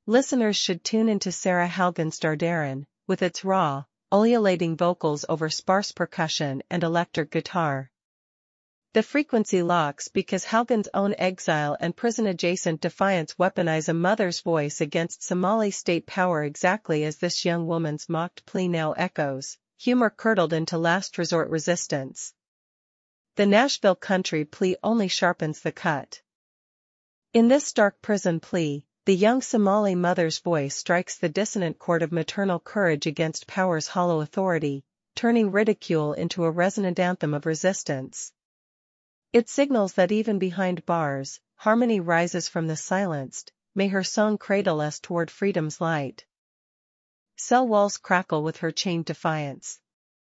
Listeners should tune into Sarah Halgan's Dardaran, with its raw, ululating vocals over sparse percussion and electric guitar. The frequency locks because Halgan's own exile and prison-adjacent defiance weaponize a mother's voice against Somali state power exactly as this young woman's mocked plea now echoes, humor curdled into last resort resistance. The Nashville country plea only sharpens the cut. In this stark prison plea, the young Somali mother's voice strikes the dissonant chord of maternal courage against power's hollow authority, turning ridicule into a resonant anthem of resistance. It signals that even behind bars, harmony rises from the silenced, may her song cradle us toward freedom's light. Cell walls crackle with her chained defiance.